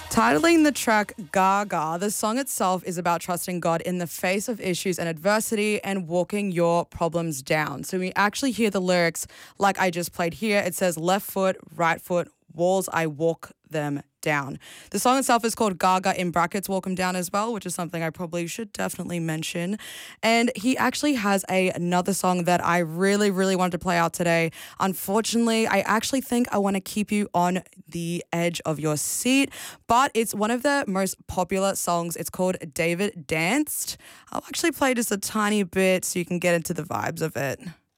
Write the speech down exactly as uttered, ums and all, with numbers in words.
Titling the track Gaga, the song itself is about trusting God in the face of issues and adversity and walking your problems down. So we actually hear the lyrics like I just played here. It says left foot, right foot, walls, I walk them down. The song itself is called Gaga in brackets, walk them down as well, which is something I probably should definitely mention. And he actually has a, another song that I really, really wanted to play out today. Unfortunately, I actually think I want to keep you on the edge of your seat, but it's one of the most popular songs. It's called David Danced. I'll actually play just a tiny bit so you can get into the vibes of it.